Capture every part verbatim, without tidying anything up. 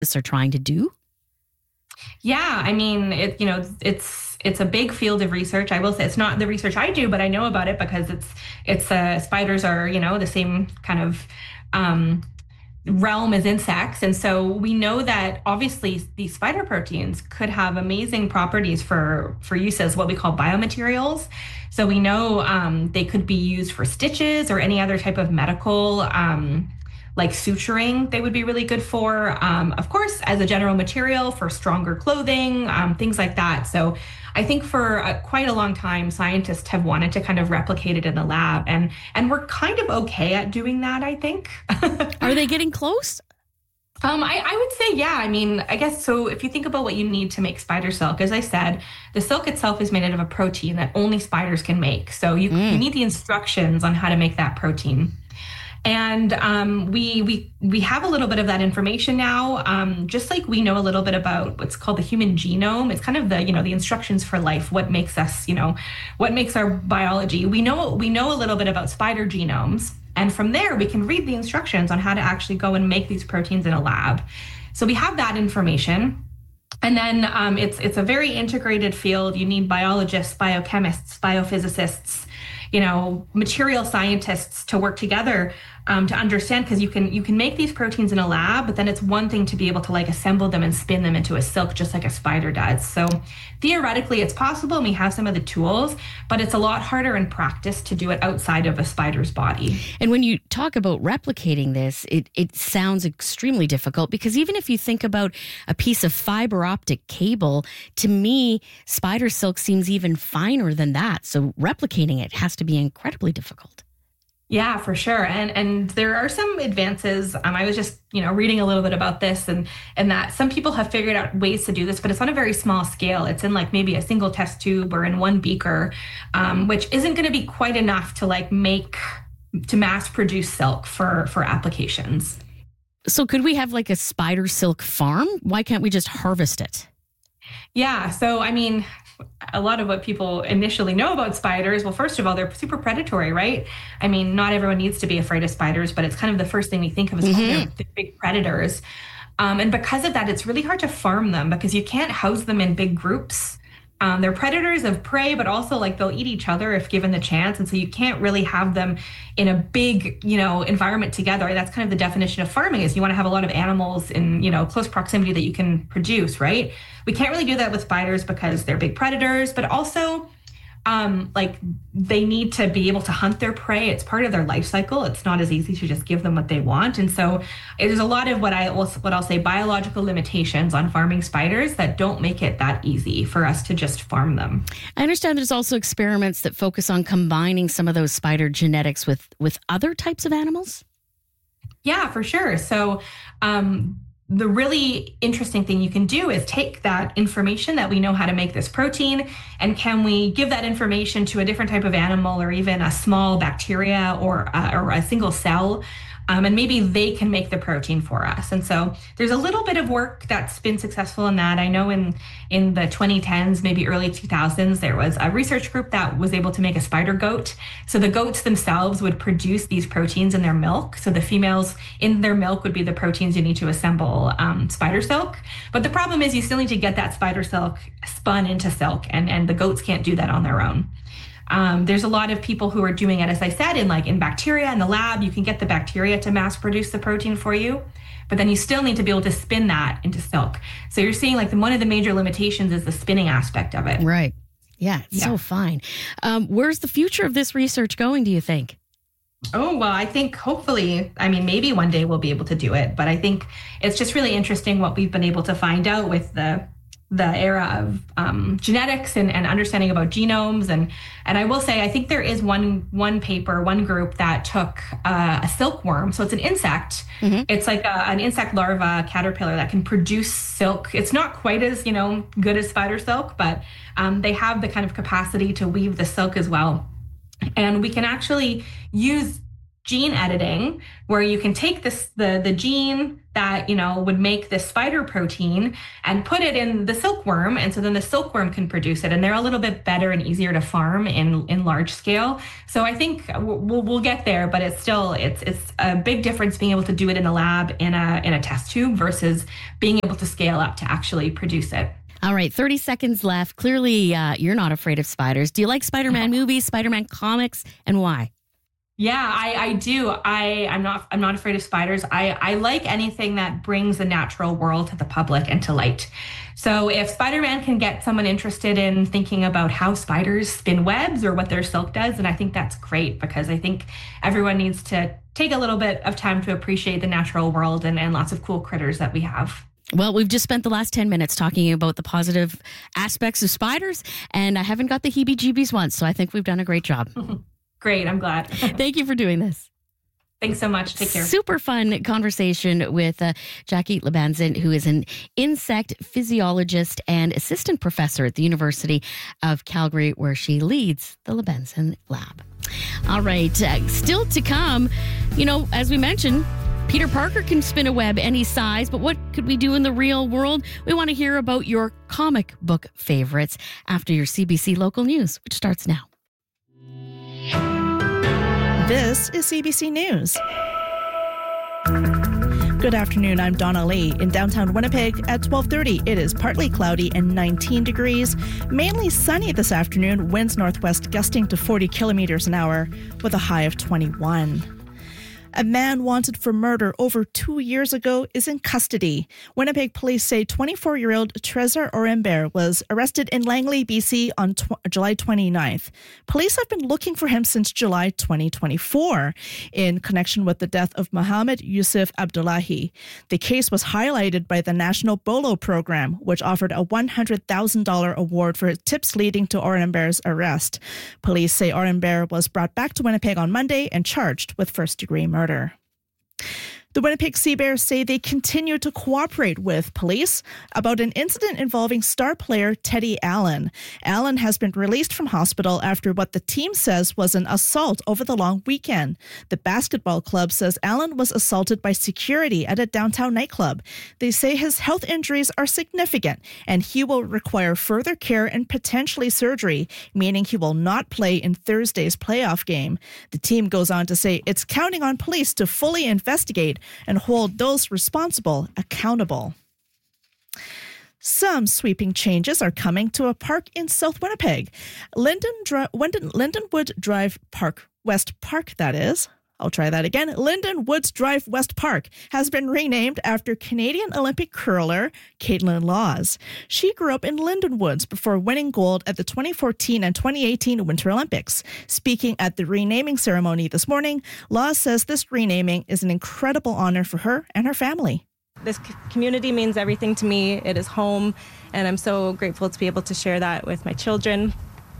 are trying to do? Yeah, I mean, it, you know, it's it's a big field of research. I will say it's not the research I do, but I know about it because it's it's uh, spiders are, you know, the same kind of um, realm as insects. And so we know that obviously these spider proteins could have amazing properties for, for use as what we call biomaterials. So we know um, they could be used for stitches or any other type of medical um, like suturing, they would be really good for. Um, of course, as a general material for stronger clothing, um, things like that. So I think for a, quite a long time, scientists have wanted to kind of replicate it in the lab, and and we're kind of okay at doing that, I think. Are they getting close? Um, I, I would say, yeah. I mean, I guess so. If you think about what you need to make spider silk, as I said, the silk itself is made out of a protein that only spiders can make. So you, mm. you need the instructions on how to make that protein. And um, we we we have a little bit of that information now, um, just like we know a little bit about what's called the human genome. It's kind of the you know the instructions for life, what makes us, you know, what makes our biology. We know we know a little bit about spider genomes, and from there we can read the instructions on how to actually go and make these proteins in a lab. So we have that information. And then um, it's it's a very integrated field. You need biologists, biochemists, biophysicists, you know, material scientists to work together um, to understand, because you can you can make these proteins in a lab, but then it's one thing to be able to like assemble them and spin them into a silk just like a spider does. So theoretically it's possible, and we have some of the tools, but it's a lot harder in practice to do it outside of a spider's body. And when you talk about replicating this, it, it sounds extremely difficult, because even if you think about a piece of fiber optic cable, to me, spider silk seems even finer than that. So replicating it has to be incredibly difficult. Yeah, for sure. And and there are some advances. Um, I was just, you know, reading a little bit about this, and and that some people have figured out ways to do this, but it's on a very small scale. It's in like maybe a single test tube or in one beaker, um, which isn't going to be quite enough to like make, to mass produce silk for, for applications. So could we have like a spider silk farm? Why can't we just harvest it? Yeah. So, I mean, a lot of what people initially know about spiders, well, first of all, they're super predatory, right? I mean, not everyone needs to be afraid of spiders, but it's kind of the first thing we think of as mm-hmm. they're, they're big predators. Um, and because of that, it's really hard to farm them because you can't house them in big groups. Um, they're predators of prey, but also like they'll eat each other if given the chance. And so you can't really have them in a big, you know, environment together. That's kind of the definition of farming, is you want to have a lot of animals in, you know, close proximity that you can produce, right? We can't really do that with spiders because they're big predators, but also um, like they need to be able to hunt their prey. It's part of their life cycle. It's not as easy to just give them what they want. And so there's a lot of what I will, what I'll say biological limitations on farming spiders that don't make it that easy for us to just farm them. I understand there's also experiments that focus on combining some of those spider genetics with, with other types of animals. Yeah, for sure. So, um, the really interesting thing you can do is take that information that we know how to make this protein, and can we give that information to a different type of animal or even a small bacteria or, uh, or a single cell, um, and maybe they can make the protein for us. And so there's a little bit of work that's been successful in that. I know in, in the twenty tens, maybe early two thousands, there was a research group that was able to make a spider goat. So the goats themselves would produce these proteins in their milk. So the females in their milk would be the proteins you need to assemble um, spider silk. But the problem is you still need to get that spider silk spun into silk, and, and the goats can't do that on their own. Um, there's a lot of people who are doing it, as I said, in like in bacteria in the lab. You can get the bacteria to mass produce the protein for you, but then you still need to be able to spin that into silk. So you're seeing like the, one of the major limitations is the spinning aspect of it. Right. Yeah, it's yeah. so fine. Um, where's the future of this research going, do you think? Oh, well, I think hopefully, I mean, maybe one day we'll be able to do it, but I think it's just really interesting what we've been able to find out with the the era of um, genetics and, and understanding about genomes. And and I will say, I think there is one one paper, one group that took uh, a silkworm. So it's an insect. Mm-hmm. It's like a, an insect larva caterpillar that can produce silk. It's not quite as, you know, good as spider silk, but um, they have the kind of capacity to weave the silk as well. And we can actually use gene editing, where you can take this the the gene that, you know, would make this spider protein and put it in the silkworm, and so then the silkworm can produce it, and they're a little bit better and easier to farm in in large scale. So I think we'll we'll get there, but it's still it's it's a big difference being able to do it in a lab in a in a test tube versus being able to scale up to actually produce it. All right, thirty seconds left. Clearly, uh, you're not afraid of spiders. Do you like Spider-Man movies, Spider-Man comics, and why? Yeah, I, I do. I, I'm not I'm not afraid of spiders. I, I like anything that brings the natural world to the public and to light. So if Spider-Man can get someone interested in thinking about how spiders spin webs or what their silk does, then I think that's great, because I think everyone needs to take a little bit of time to appreciate the natural world and, and lots of cool critters that we have. Well, we've just spent the last ten minutes talking about the positive aspects of spiders, and I haven't got the heebie-jeebies once, so I think we've done a great job. Great, I'm glad. Thank you for doing this. Thanks so much. Take care. Super fun conversation with uh, Jackie Lebanzin, who is an insect physiologist and assistant professor at the University of Calgary, where she leads the Lebanzin Lab. All right, uh, still to come, you know, as we mentioned, Peter Parker can spin a web any size, but what could we do in the real world? We want to hear about your comic book favorites after your C B C local news, which starts now. This is C B C News. Good afternoon, I'm Donna Lee. In downtown Winnipeg at twelve thirty, it is partly cloudy and nineteen degrees. Mainly sunny this afternoon, winds northwest gusting to forty kilometers an hour with a high of twenty-one. A man wanted for murder over two years ago is in custody. Winnipeg police say twenty-four-year-old Trezor Orembert was arrested in Langley, B C on tw- July twenty-ninth. Police have been looking for him since July twenty twenty-four in connection with the death of Mohammed Yusuf Abdullahi. The case was highlighted by the National Bolo program, which offered a one hundred thousand dollars award for tips leading to Orembert's arrest. Police say Orembert was brought back to Winnipeg on Monday and charged with first-degree murder. Murder. The Winnipeg Sea Bears say they continue to cooperate with police about an incident involving star player Teddy Allen. Allen has been released from hospital after what the team says was an assault over the long weekend. The basketball club says Allen was assaulted by security at a downtown nightclub. They say his health injuries are significant and he will require further care and potentially surgery, meaning he will not play in Thursday's playoff game. The team goes on to say it's counting on police to fully investigate and hold those responsible accountable. Some sweeping changes are coming to a park in South Winnipeg. Linden, Dri- Linden, Lindenwood Drive Park, West Park, that is. I'll try that again. Linden Woods Drive West Park has been renamed after Canadian Olympic curler Caitlin Laws. She grew up in Linden Woods before winning gold at the twenty fourteen and twenty eighteen Winter Olympics. Speaking at the renaming ceremony this morning, Laws says this renaming is an incredible honor for her and her family. This community means everything to me. It is home, and I'm so grateful to be able to share that with my children.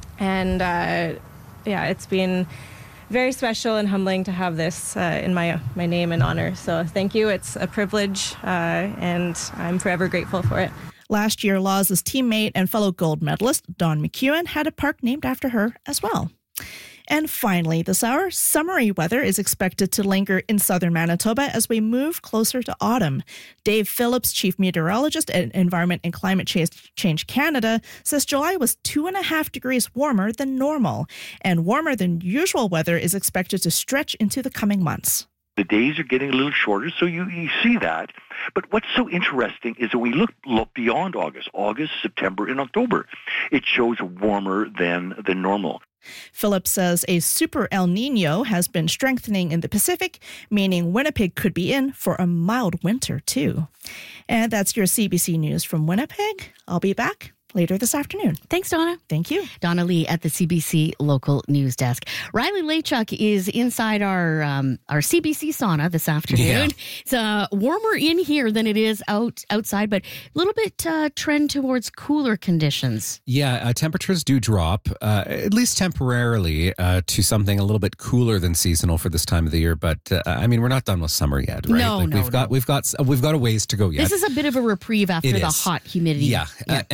And uh, yeah, it's been very special and humbling to have this uh, in my my name and honor. So thank you. It's a privilege, uh, and I'm forever grateful for it. Last year, Laws' teammate and fellow gold medalist Dawn McEwen had a park named after her as well. And finally, this hour, summery weather is expected to linger in southern Manitoba as we move closer to autumn. Dave Phillips, chief meteorologist at Environment and Climate Change Canada, says July was two and a half degrees warmer than normal, and warmer than usual weather is expected to stretch into the coming months. The days are getting a little shorter, so you, you see that. But what's so interesting is that we look, look beyond August, August, September, and October. It shows warmer than, than normal. Phillips says a super El Nino has been strengthening in the Pacific, meaning Winnipeg could be in for a mild winter, too. And that's your C B C News from Winnipeg. I'll be back later this afternoon. Thanks, Donna. Thank you. Donna Lee at the C B C local news desk. Riley Lachuk is inside our um, our C B C sauna this afternoon. Yeah. It's uh, warmer in here than it is out outside, but a little bit uh, trend towards cooler conditions. Yeah, uh, temperatures do drop, uh, at least temporarily, uh, to something a little bit cooler than seasonal for this time of the year. But uh, I mean, we're not done with summer yet, right? No, like no, we've no. got we've got we've got a ways to go yet. This is a bit of a reprieve after it the is. hot humidity. Yeah, yeah. Uh, and and the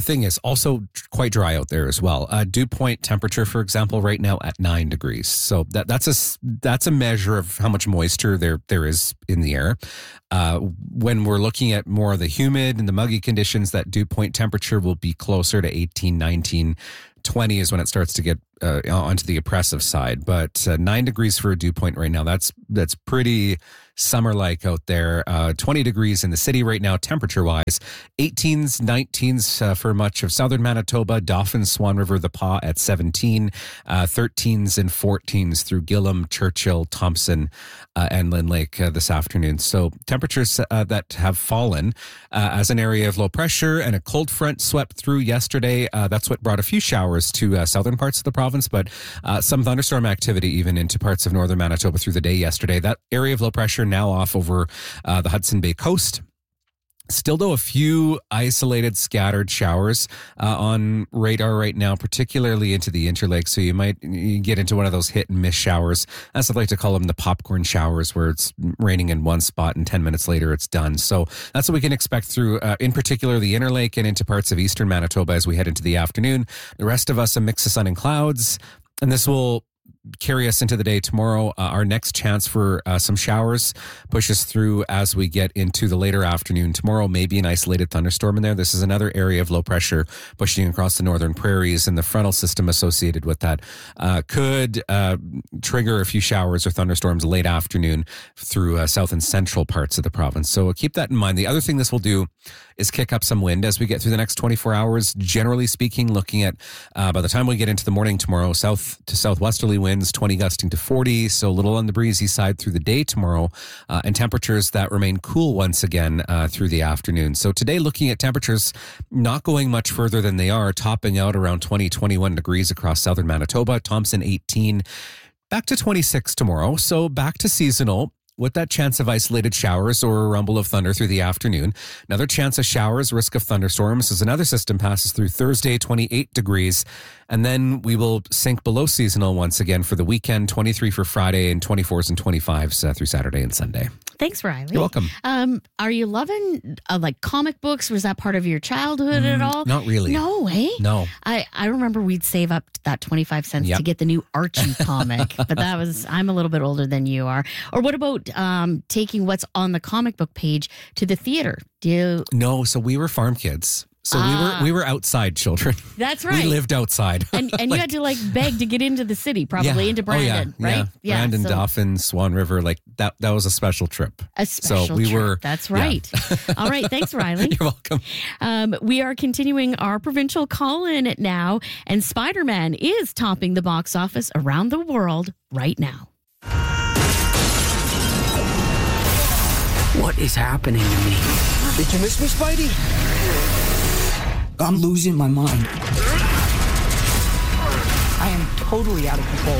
thing is also quite dry out there as well. Uh, dew point temperature, for example, right now at nine degrees. So that that's a that's a measure of how much moisture there there is in the air. Uh, when we're looking at more of the humid and the muggy conditions, that dew point temperature will be closer to eighteen, nineteen, twenty is when it starts to get uh, onto the oppressive side. But uh, nine degrees for a dew point right now, that's that's pretty summer-like out there. Uh, twenty degrees in the city right now, temperature-wise. eighteens, nineteens uh, for much of southern Manitoba, Dauphin, Swan River, the Pas at seventeen, uh, thirteens and fourteens through Gillam, Churchill, Thompson, uh, and Lynn Lake uh, this afternoon. So temperatures uh, that have fallen uh, as an area of low pressure and a cold front swept through yesterday. Uh, that's what brought a few showers to uh, southern parts of the province, but uh, some thunderstorm activity even into parts of northern Manitoba through the day yesterday. That area of low pressure now off over uh, the Hudson Bay coast. Still, though, a few isolated scattered showers uh, on radar right now, particularly into the Interlake. So you might you get into one of those hit and miss showers. As I like to call them, the popcorn showers, where it's raining in one spot and ten minutes later it's done. So that's what we can expect through, uh, in particular, the Interlake and into parts of eastern Manitoba as we head into the afternoon. The rest of us, a mix of sun and clouds. And this will carry us into the day tomorrow. Uh, our next chance for uh, some showers pushes through as we get into the later afternoon. Tomorrow may be an isolated thunderstorm in there. This is another area of low pressure pushing across the northern prairies, and the frontal system associated with that uh, could uh, trigger a few showers or thunderstorms late afternoon through uh, south and central parts of the province. So keep that in mind. The other thing this will do is kick up some wind as we get through the next twenty-four hours. Generally speaking, looking at uh, by the time we get into the morning tomorrow, south to southwesterly winds, twenty gusting to forty, so a little on the breezy side through the day tomorrow, uh, and temperatures that remain cool once again uh, through the afternoon. So today, looking at temperatures not going much further than they are, topping out around twenty, twenty-one degrees across southern Manitoba, Thompson eighteen, back to twenty-six tomorrow, so back to seasonal, with that chance of isolated showers or a rumble of thunder through the afternoon. Another chance of showers, risk of thunderstorms as another system passes through Thursday, twenty-eight degrees. And then we will sink below seasonal once again for the weekend, twenty-three for Friday and twenty-fours and twenty-fives uh, through Saturday and Sunday. Thanks, Riley. You're welcome. Um, are you loving uh, like comic books? Was that part of your childhood mm, at all? Not really. No, eh? No. I, I remember we'd save up that twenty-five cents yep. to get the new Archie comic, but that was, I'm a little bit older than you are. Or what about um, taking what's on the comic book page to the theater? Do you? No, so we were farm kids. So ah. we were we were outside children. That's right. We lived outside. And and like, you had to like beg to get into the city, probably yeah. into Brandon, oh, yeah. right? Yeah, yeah Brandon, so. Dauphin, Swan River, like that that was a special trip. A special so we trip. were That's right. Yeah. All right, thanks, Riley. You're welcome. Um, we are continuing our provincial call-in now, and Spider-Man is topping the box office around the world right now. What is happening to me? Did you miss me, Spidey? I'm losing my mind. I am totally out of control.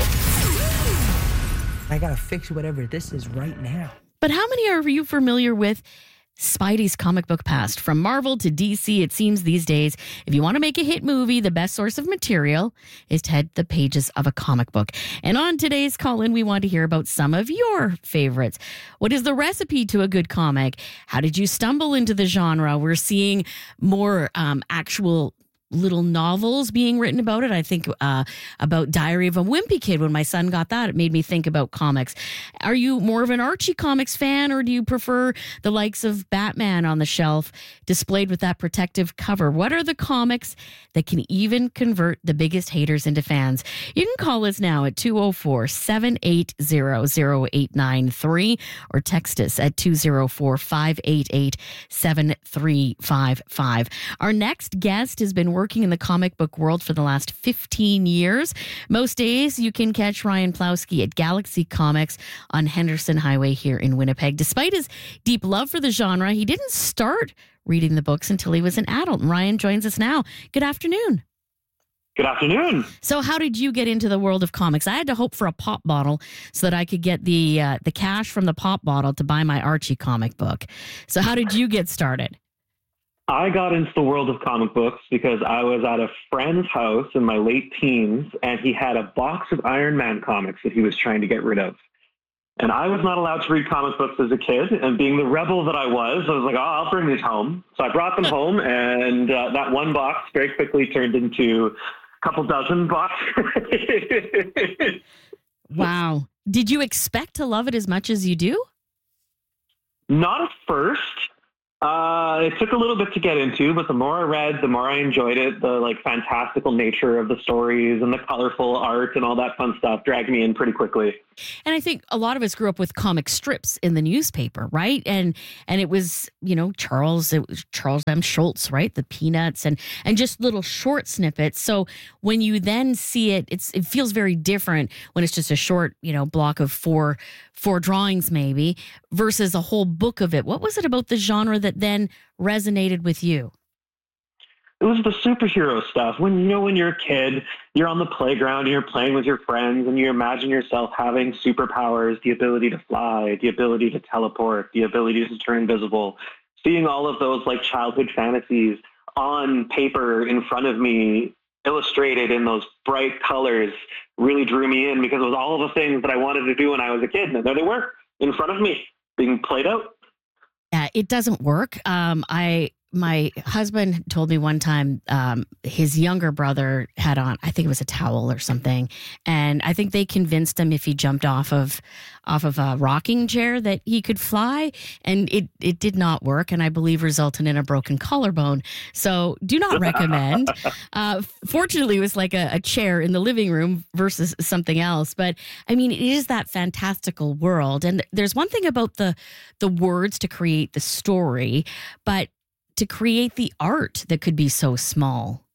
I gotta fix whatever this is right now. But how many are you familiar with Spidey's comic book past? From Marvel to D C, it seems these days, if you want to make a hit movie, the best source of material is to head the pages of a comic book. And on today's call-in, we want to hear about some of your favorites. What is the recipe to a good comic? How did you stumble into the genre? We're seeing more um, actual little novels being written about it. I think uh, about Diary of a Wimpy Kid. When my son got that, it made me think about comics. Are you more of an Archie comics fan, or do you prefer the likes of Batman on the shelf displayed with that protective cover? What are the comics that can even convert the biggest haters into fans? You can call us now at two oh four, seven eight zero, zero eight nine three or text us at two oh four, five eight eight, seven three five five. Our next guest has been working in the comic book world for the last fifteen years. Most days you can catch Ryan Plowski at Galaxy Comics on Henderson Highway here in Winnipeg. Despite his deep love for the genre, he didn't start reading the books until he was an adult. And Ryan joins us now. Good afternoon. Good afternoon. So how did you get into the world of comics? I had to hope for a pop bottle so that I could get the uh, the cash from the pop bottle to buy my Archie comic book. So how did you get started? I got into the world of comic books because I was at a friend's house in my late teens, and he had a box of Iron Man comics that he was trying to get rid of. And I was not allowed to read comic books as a kid. And being the rebel that I was, I was like, oh, I'll bring these home. So I brought them home, and uh, that one box very quickly turned into a couple dozen boxes. Wow. Did you expect to love it as much as you do? Not at first. Uh, it took a little bit to get into, but the more I read, the more I enjoyed it. The like fantastical nature of the stories and the colorful art and all that fun stuff dragged me in pretty quickly. And I think a lot of us grew up with comic strips in the newspaper, right? And and it was, you know, Charles, it was Charles M. Schultz, right? The Peanuts and and just little short snippets. So when you then see it, it's it feels very different when it's just a short, you know, block of four four drawings maybe versus a whole book of it. What was it about the genre that then resonated with you? It was the superhero stuff. When, you know, when you're a kid, you're on the playground and you're playing with your friends and you imagine yourself having superpowers, the ability to fly, the ability to teleport, the ability to turn invisible. Seeing all of those like childhood fantasies on paper in front of me, illustrated in those bright colors, really drew me in because it was all of the things that I wanted to do when I was a kid. And there they were in front of me being played out. Yeah, it doesn't work. Um, I My husband told me one time um, his younger brother had on, I think it was a towel or something, and I think they convinced him if he jumped off of off of a rocking chair that he could fly, and it it did not work, and I believe resulted in a broken collarbone. So do not recommend. uh, fortunately, it was like a, a chair in the living room versus something else. But I mean, it is that fantastical world, and there's one thing about the the words to create the story, but to create the art that could be so small,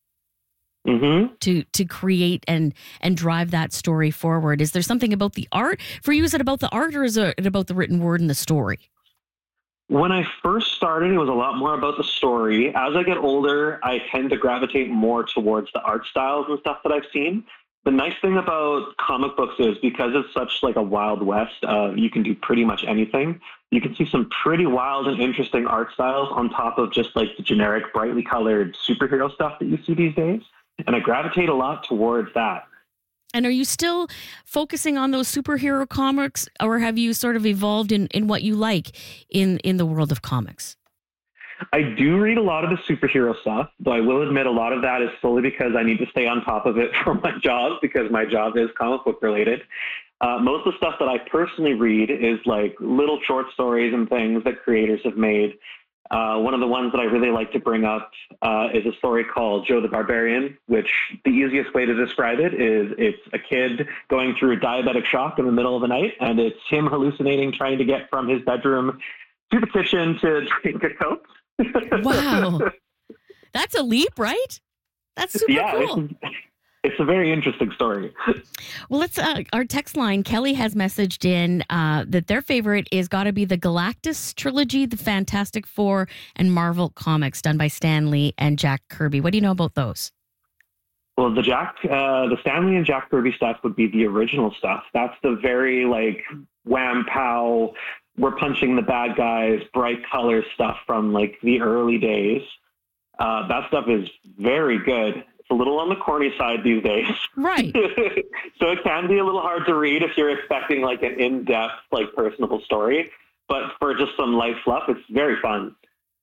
mm-hmm. to to create and and drive that story forward. Is there something about the art for you? Is it about the art, or is it about the written word and the story? When I first started, it was a lot more about the story. As I get older, I tend to gravitate more towards the art styles and stuff that I've seen. The nice thing about comic books is because it's such like a wild west, uh, you can do pretty much anything. You can see some pretty wild and interesting art styles on top of just like the generic brightly colored superhero stuff that you see these days. And I gravitate a lot towards that. And are you still focusing on those superhero comics, or have you sort of evolved in, in what you like in, in the world of comics? I do read a lot of the superhero stuff, though I will admit a lot of that is solely because I need to stay on top of it for my job, because my job is comic book related. Uh, most of the stuff that I personally read is like little short stories and things that creators have made. Uh, one of the ones that I really like to bring up uh, is a story called Joe the Barbarian, which the easiest way to describe it is it's a kid going through a diabetic shock in the middle of the night, and it's him hallucinating, trying to get from his bedroom to the kitchen to drink a Coke. Wow. That's a leap, right? That's super yeah, cool. It's, it's a very interesting story. Well, let's, uh, our text line, Kelly has messaged in uh, that their favorite is got to be the Galactus trilogy, the Fantastic Four, and Marvel comics done by Stan Lee and Jack Kirby. What do you know about those? Well, the Jack, uh, the Stan Lee and Jack Kirby stuff would be the original stuff. That's the very like wham pow, we're punching the bad guys, bright color stuff from like the early days. Uh, that stuff is very good. It's a little on the corny side these days. Right. So it can be a little hard to read if you're expecting like an in-depth, like personable story. But for just some light fluff, it's very fun.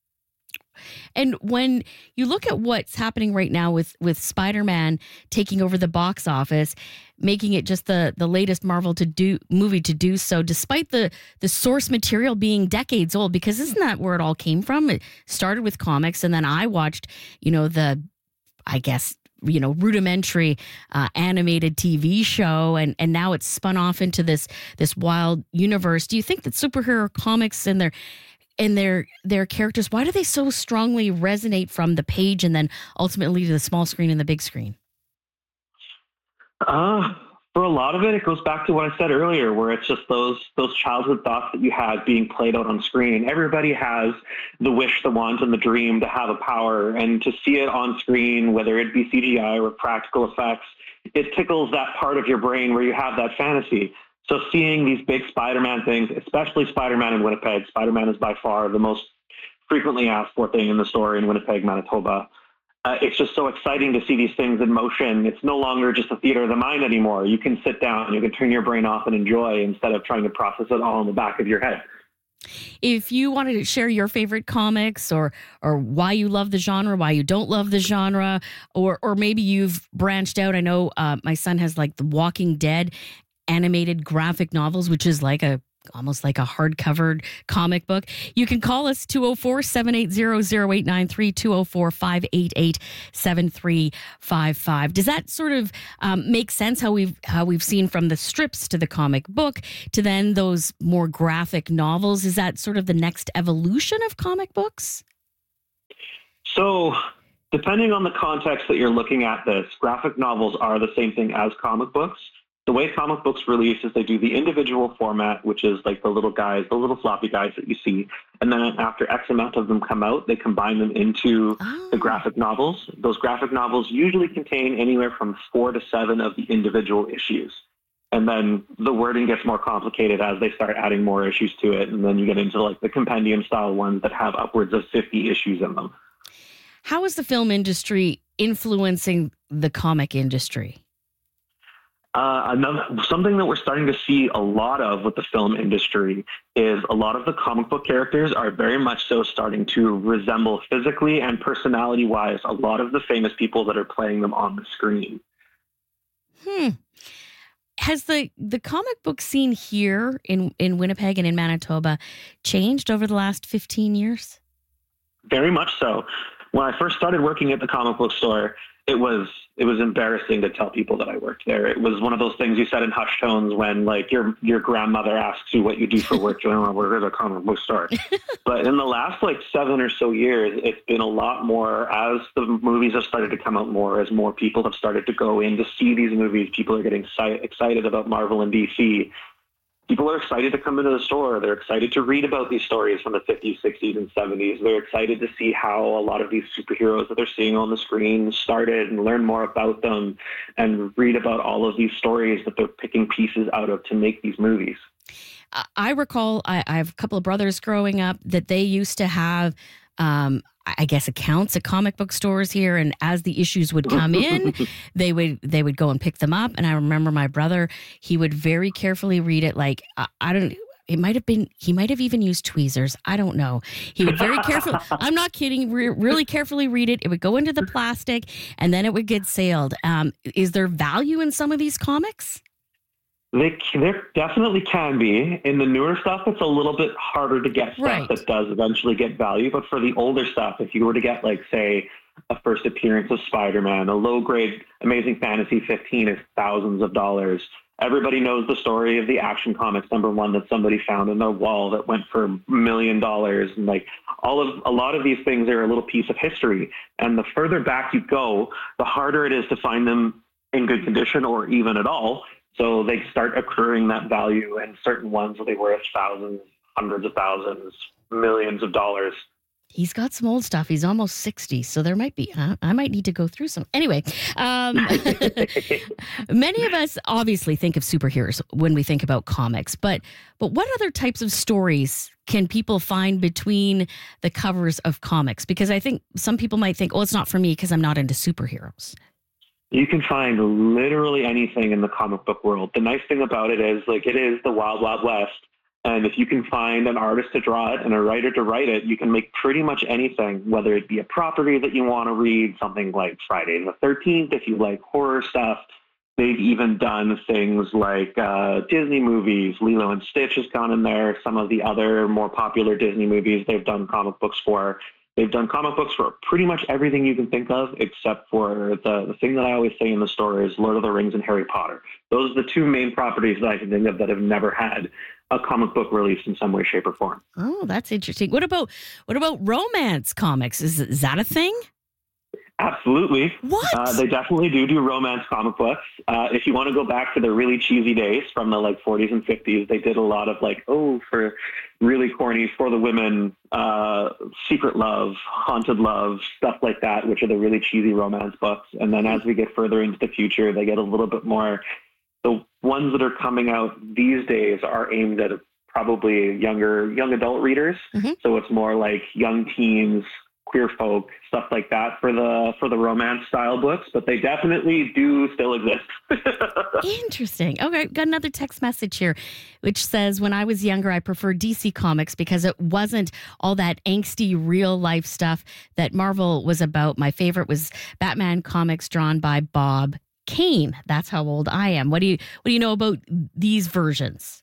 And when you look at what's happening right now with, with Spider-Man taking over the box office, making it just the, the latest Marvel to do movie to do so, despite the, the source material being decades old, because isn't that where it all came from? It started with comics, and then I watched, you know, the, I guess, you know, rudimentary uh, animated T V show, and, and now it's spun off into this this wild universe. Do you think that superhero comics and their and their their characters, why do they so strongly resonate from the page and then ultimately to the small screen and the big screen? Uh, for a lot of it, it goes back to what I said earlier, where it's just those those childhood thoughts that you had being played out on screen. Everybody has the wish, the want, and the dream to have a power, and to see it on screen, whether it be C G I or practical effects, it tickles that part of your brain where you have that fantasy. So seeing these big Spider-Man things, especially Spider-Man in Winnipeg, Spider-Man is by far the most frequently asked for thing in the story in Winnipeg, Manitoba. uh, it's just so exciting to see these things in motion. It's no longer just a theater of the mind anymore. You can sit down, you can turn your brain off and enjoy instead of trying to process it all in the back of your head. If you wanted to share your favorite comics or or why you love the genre, why you don't love the genre, or or maybe you've branched out. I know uh, my son has like the Walking Dead animated graphic novels, which is like a almost like a hardcover comic book. You can call us two oh four, seven eight zero, zero eight nine three, two oh four, five eight eight, seven three five five. Does that sort of um, make sense how we've how we've seen from the strips to the comic book to then those more graphic novels? Is that sort of the next evolution of comic books? So depending on the context that you're looking at this, graphic novels are the same thing as comic books. The way comic books release is they do the individual format, which is like the little guys, the little floppy guys that you see. And then after X amount of them come out, they combine them into oh. the graphic novels. Those graphic novels usually contain anywhere from four to seven of the individual issues. And then the wording gets more complicated as they start adding more issues to it. And then you get into like the compendium style ones that have upwards of fifty issues in them. How is the film industry influencing the comic industry? Uh, another, something that we're starting to see a lot of with the film industry is a lot of the comic book characters are very much so starting to resemble physically and personality-wise a lot of the famous people that are playing them on the screen. Hmm. Has the, the comic book scene here in, in Winnipeg and in Manitoba changed over the last fifteen years? Very much so. When I first started working at the comic book store, it was it was embarrassing to tell people that I worked there. It was one of those things you said in hushed tones when like your your grandmother asks you what you do for work. You know, we're at a comic book store. But in the last like seven or so years, it's been a lot more as the movies have started to come out more, as more people have started to go in to see these movies. People are getting si- excited about Marvel and D C. People are excited to come into the store. They're excited to read about these stories from the fifties, sixties, and seventies. They're excited to see how a lot of these superheroes that they're seeing on the screen started and learn more about them and read about all of these stories that they're picking pieces out of to make these movies. I recall I, I have a couple of brothers growing up that they used to have um, I guess accounts at comic book stores here, and as the issues would come in, they would they would go and pick them up. And I remember my brother, he would very carefully read it. Like I, I don't, it might have been, he might have even used tweezers. I don't know. He would very carefully. I'm not kidding. Re- really carefully read it. It would go into the plastic, and then it would get sailed. Um, is there value in some of these comics? They, there definitely can be. In the newer stuff, it's a little bit harder to get stuff right. that does eventually get value. But for the older stuff, if you were to get, like, say, a first appearance of Spider-Man, a low-grade Amazing Fantasy fifteen is thousands of dollars. Everybody knows the story of the Action Comics number one that somebody found in their wall that went for a million dollars. And, like, all of a lot of these things are a little piece of history. And the further back you go, the harder it is to find them in good condition or even at all. So they start accruing that value, and certain ones will be worth thousands, hundreds of thousands, millions of dollars. He's got some old stuff. He's almost sixty, so there might be, huh? I might need to go through some. Anyway, um, many of us obviously think of superheroes when we think about comics, but but what other types of stories can people find between the covers of comics? Because I think some people might think, oh, it's not for me because I'm not into superheroes. You can find literally anything in the comic book world. The nice thing about it is, like, it is the Wild Wild West. And if you can find an artist to draw it and a writer to write it, you can make pretty much anything, whether it be a property that you want to read, something like Friday the thirteenth, if you like horror stuff. They've even done things like uh, Disney movies. Lilo and Stitch has gone in there. Some of the other more popular Disney movies they've done comic books for. They've done comic books for pretty much everything you can think of, except for the, the thing that I always say in the store is Lord of the Rings and Harry Potter. Those are the two main properties that I can think of that have never had a comic book released in some way, shape, or form. Oh, that's interesting. What about what about romance comics? Is, is that a thing? Absolutely. What? Uh, they definitely do do romance comic books. Uh, if you want to go back to the really cheesy days from the like forties and fifties, they did a lot of like, oh, for really corny for the women, uh, secret love, haunted love, stuff like that, which are the really cheesy romance books. And then as we get further into the future, they get a little bit more. The ones that are coming out these days are aimed at probably younger, young adult readers. Mm-hmm. So it's more like young teens, queer folk, stuff like that for the for the romance style books, but they definitely do still exist. Interesting. Okay, got another text message here, which says, when I was younger, I preferred D C Comics because it wasn't all that angsty real life stuff that Marvel was about. My favorite was Batman comics drawn by Bob Kane. That's how old I am. What do you what do you know about these versions?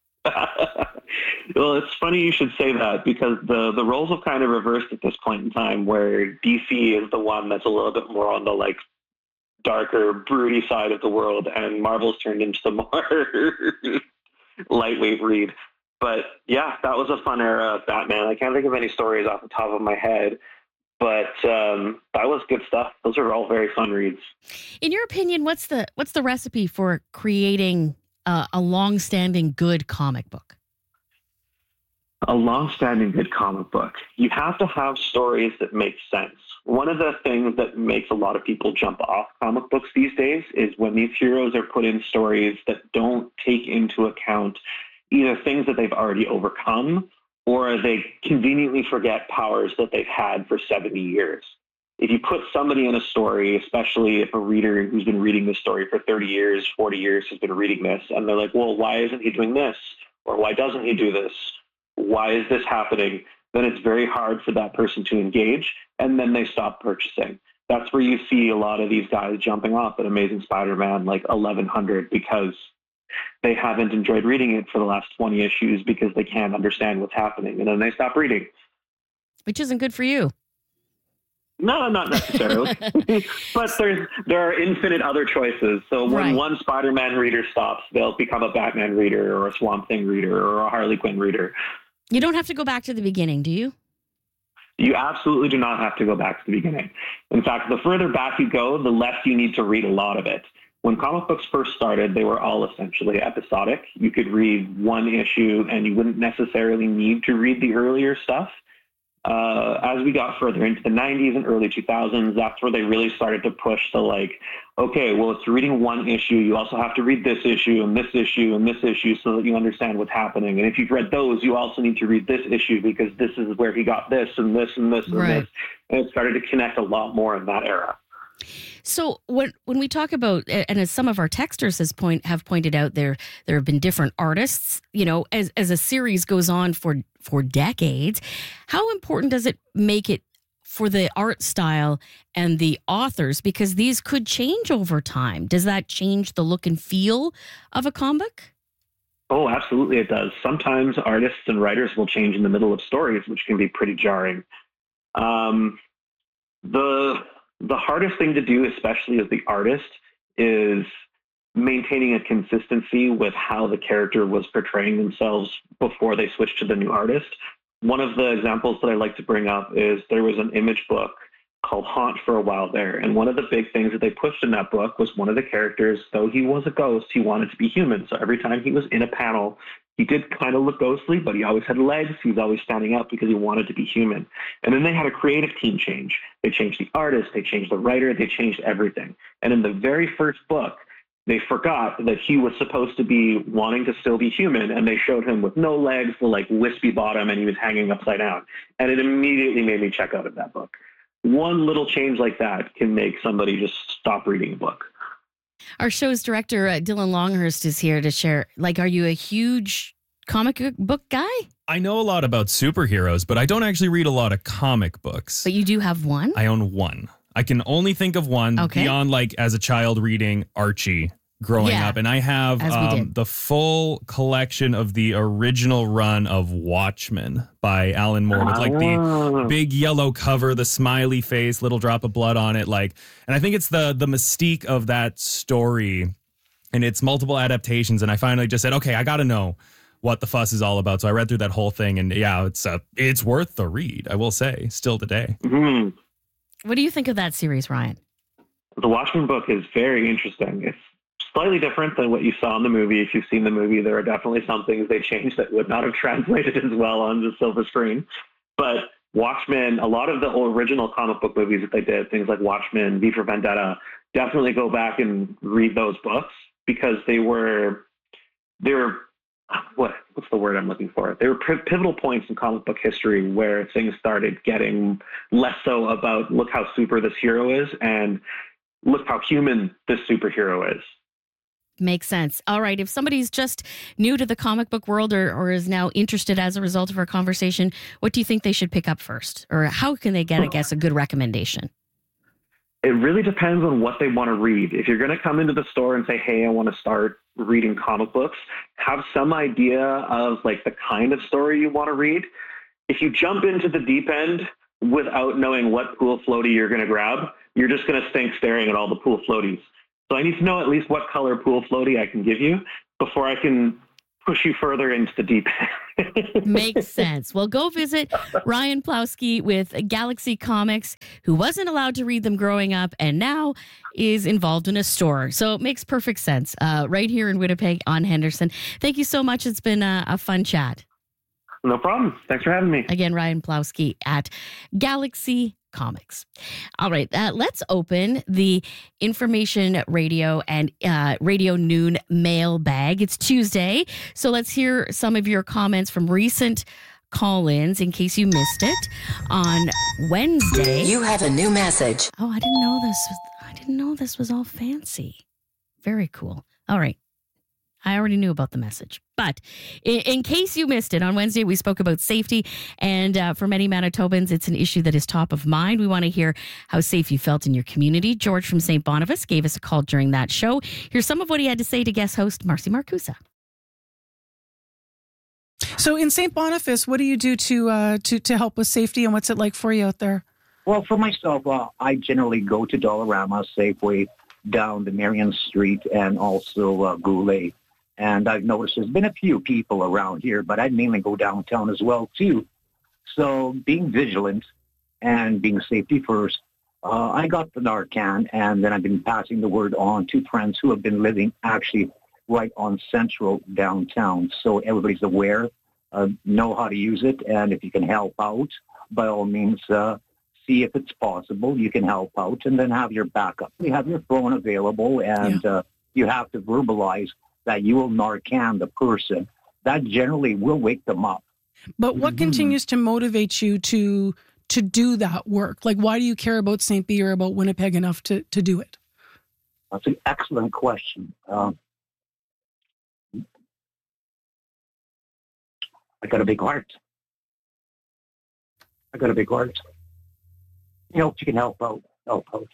Well, it's funny you should say that because the, the roles have kind of reversed at this point in time where D C is the one that's a little bit more on the like darker, broody side of the world, and Marvel's turned into the more lightweight read. But yeah, that was a fun era of Batman. I can't think of any stories off the top of my head, but um, that was good stuff. Those are all very fun reads. In your opinion, what's the what's the recipe for creating uh, a long-standing good comic book? A long-standing good comic book. You have to have stories that make sense. One of the things that makes a lot of people jump off comic books these days is when these heroes are put in stories that don't take into account either things that they've already overcome or they conveniently forget powers that they've had for seventy years. If you put somebody in a story, especially if a reader who's been reading this story for thirty years, forty years has been reading this, and they're like, well, why isn't he doing this? Or why doesn't he do this? Why is this happening? Then it's very hard for that person to engage, and then they stop purchasing. That's where you see a lot of these guys jumping off at Amazing Spider-Man like eleven hundred because they haven't enjoyed reading it for the last twenty issues because they can't understand what's happening, and then they stop reading. Which isn't good for you. No, not necessarily. But there's there are infinite other choices. So when Right. one Spider-Man reader stops, they'll become a Batman reader or a Swamp Thing reader or a Harley Quinn reader. You don't have to go back to the beginning, do you? You absolutely do not have to go back to the beginning. In fact, the further back you go, the less you need to read a lot of it. When comic books first started, they were all essentially episodic. You could read one issue and you wouldn't necessarily need to read the earlier stuff. Uh, as we got further into the nineties and early two thousands, that's where they really started to push the like, okay, well, it's reading one issue. You also have to read this issue and this issue and this issue so that you understand what's happening. And if you've read those, you also need to read this issue because this is where he got this and this and this and Right. this. And it started to connect a lot more in that era. So when when we talk about, and as some of our texters has point have pointed out, there there have been different artists. You know, as as a series goes on for for decades, how important does it make it for the art style and the authors? Because these could change over time. Does that change the look and feel of a comic? Oh, absolutely it does. Sometimes artists and writers will change in the middle of stories, which can be pretty jarring. Um, the the hardest thing to do, especially as the artist, is maintaining a consistency with how the character was portraying themselves before they switched to the new artist. One of the examples that I like to bring up is there was an Image book called Haunt for a while there. And one of the big things that they pushed in that book was one of the characters, though he was a ghost, he wanted to be human. So every time he was in a panel, he did kind of look ghostly, but he always had legs. He was always standing up because he wanted to be human. And then they had a creative team change. They changed the artist, they changed the writer, they changed everything. And in the very first book, they forgot that he was supposed to be wanting to still be human, and they showed him with no legs, the like wispy bottom, and he was hanging upside down. And it immediately made me check out of that book. One little change like that can make somebody just stop reading a book. Our show's director, uh, Dylan Longhurst, is here to share. Like, are you a huge comic book guy? I know a lot about superheroes, but I don't actually read a lot of comic books. But you do have one? I own one. I can only think of one Okay. beyond like as a child reading Archie growing Yeah, up. And I have as we um, did. the full collection of the original run of Watchmen by Alan Moore with like the Ah. big yellow cover, the smiley face, little drop of blood on it. Like, and I think it's the the mystique of that story and its multiple adaptations. And I finally just said, okay, I got to know what the fuss is all about. So I read through that whole thing, and yeah, it's uh, it's worth the read, I will say, still today. Mhm. What do you think of that series, Ryan? The Watchmen book is very interesting. It's slightly different than what you saw in the movie. If you've seen the movie, there are definitely some things they changed that would not have translated as well on the silver screen. But Watchmen, a lot of the original comic book movies that they did, things like Watchmen, V for Vendetta, definitely go back and read those books because they were, they were, what what's the word I'm looking for? They were pivotal points in comic book history where things started getting less so about look how super this hero is and look how human this superhero is. Makes sense. All right. If somebody's just new to the comic book world or, or is now interested as a result of our conversation, what do you think they should pick up first? Or how can they get, I guess, a good recommendation? It really depends on what they want to read. If you're going to come into the store and say, hey, I want to start reading comic books, have some idea of like the kind of story you want to read. If you jump into the deep end without knowing what pool floaty you're going to grab, you're just going to stink staring at all the pool floaties. So I need to know at least what color pool floaty I can give you before I can push you further into the deep end. Makes sense. Well, go visit Ryan Plowski with Galaxy Comics, who wasn't allowed to read them growing up and now is involved in a store. So it makes perfect sense uh, right here in Winnipeg on Henderson. Thank you so much. It's been a, a fun chat. No problem. Thanks for having me. Again, Ryan Plowski at Galaxy Comics. All right, uh, let's open the information radio and uh, radio noon mailbag. It's Tuesday, so let's hear some of your comments from recent call-ins in case you missed it on Wednesday. You have a new message. Oh, I didn't know this. I didn't know this was all fancy. Very cool. All right. I already knew about the message. But in, in case you missed it, on Wednesday we spoke about safety. And uh, for many Manitobans, it's an issue that is top of mind. We want to hear how safe you felt in your community. George from Saint Boniface gave us a call during that show. Here's some of what he had to say to guest host Marcy Marcusa. So in Saint Boniface, what do you do to uh, to to help with safety, and what's it like for you out there? Well, for myself, uh, I generally go to Dollarama, Safeway, down the Marion Street, and also uh, Goulet. And I've noticed there's been a few people around here, but I mainly go downtown as well, too. So being vigilant and being safety first, uh, I got the Narcan, and then I've been passing the word on to friends who have been living actually right on Central downtown. So everybody's aware, uh, know how to use it, and if you can help out, by all means, uh, see if it's possible. You can help out, and then have your backup. You have your phone available, and yeah. uh, you have to verbalize that you will Narcan the person. That generally will wake them up. But what mm-hmm. continues to motivate you to to do that work? Like, why do you care about Saint B or about Winnipeg enough to, to do it? That's an excellent question. Um, I got a big heart. I got a big heart. You know, if you can help out, help out.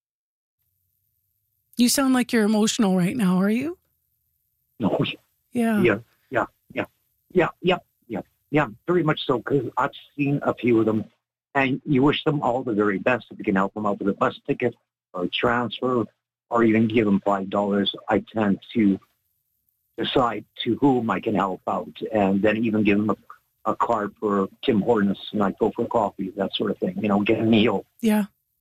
You sound like you're emotional right now, are you? No. Yeah. Yeah. Yeah. Yeah. Yeah. Yeah. Yeah. Yeah. Very much so, because I've seen a few of them, and you wish them all the very best if you can help them out with a bus ticket or a transfer, or even give them five dollars. I tend to decide to whom I can help out, and then even give them a, a card for Tim Hortons, and I go for coffee, that sort of thing. You know, get a meal. Yeah.